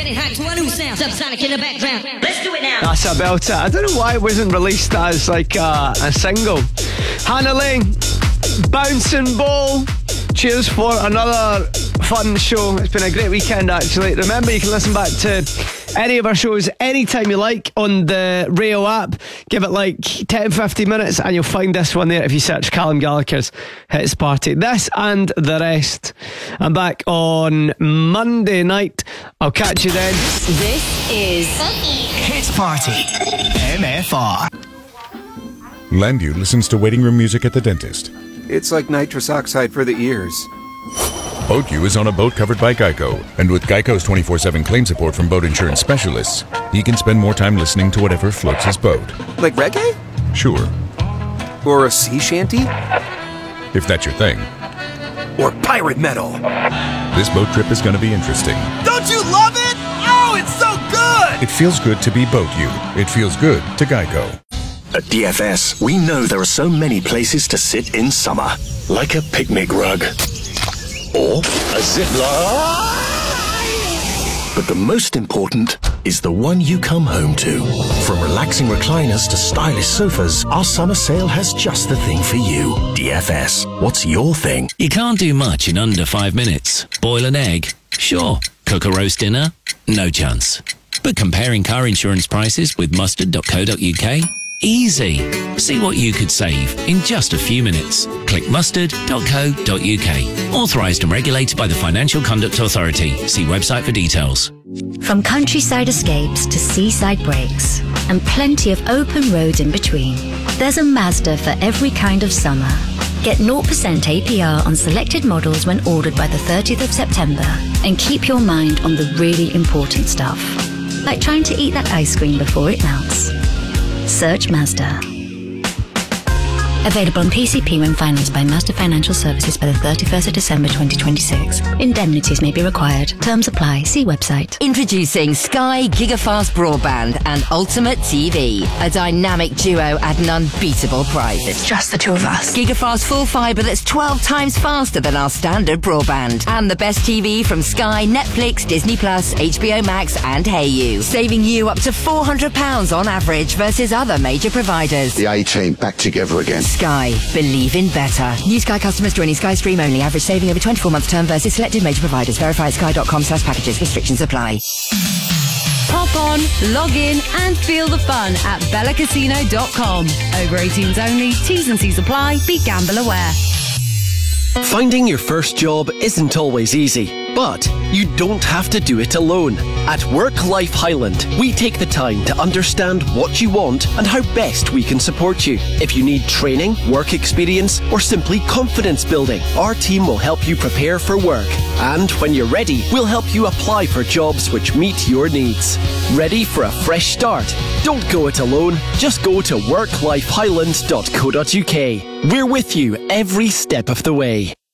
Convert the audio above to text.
Getting hot to a new sound. Subsonic in the background. Let's do it now. That's a belter. I don't know why it wasn't released as like a single. Hannah Lane, Bouncing Ball. Cheers for another fun show. It's been a great weekend, actually. Remember, you can listen back to any of our shows anytime you like on the Rail app. Give it like 10-15 minutes and you'll find this one there if you search Callum Gallagher's Hits Party. This and the rest. I'm back on Monday night. I'll catch you then. This is Hits Party, MFR. Landu listens to waiting room music at the dentist. It's like nitrous oxide for the ears. Boat U is on a boat covered by Geico, and with Geico's 24/7 claim support from boat insurance specialists, he can spend more time listening to whatever floats his boat. Like reggae? Sure. Or a sea shanty? If that's your thing. Or pirate metal? This boat trip is going to be interesting. Don't you love it? Oh, it's so good! It feels good to be Boat U. It feels good to Geico. At DFS, we know there are so many places to sit in summer. Like a picnic rug. Or a zip line. But the most important is the one you come home to. From relaxing recliners to stylish sofas, our summer sale has just the thing for you. DFS, what's your thing? You can't do much in under 5 minutes. Boil an egg? Sure. Cook a roast dinner? No chance. But comparing car insurance prices with mustard.co.uk? Easy. See what you could save in just a few minutes. Click mustard.co.uk. Authorised and regulated by the Financial Conduct Authority. See website for details. From countryside escapes to seaside breaks, and plenty of open roads in between, there's a Mazda for every kind of summer. Get 0% APR on selected models when ordered by the 30th of September, and keep your mind on the really important stuff, like trying to eat that ice cream before it melts. Search Mazda. Available on PCP when financed by Mazda Financial Services by the 31st of December 2026. Indemnities may be required. Terms apply. See website. Introducing Sky Gigafast Broadband and Ultimate TV, a dynamic duo at an unbeatable price. It's just the two of us. Gigafast full fibre that's 12 times faster than our standard broadband. And the best TV from Sky, Netflix, Disney+, HBO Max and Hayu. Saving you up to £400 on average versus other major providers. The A-Team back together again. Sky. Believe in better. New Sky customers joining Sky Stream only. Average saving over 24-month term versus selected major providers. Verify at sky.com/packages. Restrictions apply. Pop on, log in and feel the fun at bellacasino.com. Over 18s only. T's and C's apply. Be gamble aware. Finding your first job isn't always easy, but you don't have to do it alone. At Work Life Highland, we take the time to understand what you want and how best we can support you. If you need training, work experience, or simply confidence building, our team will help you prepare for work. And when you're ready, we'll help you apply for jobs which meet your needs. Ready for a fresh start? Don't go it alone. Just go to worklifehighland.co.uk. We're with you every step of the way.